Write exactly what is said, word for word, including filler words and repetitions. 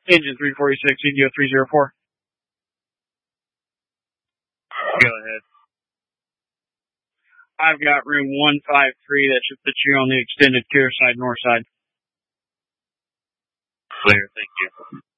Engine three forty-six, E D O three oh four. Go ahead. I've got room one five three. That should put you on the extended care side, north side. Clear, thank you.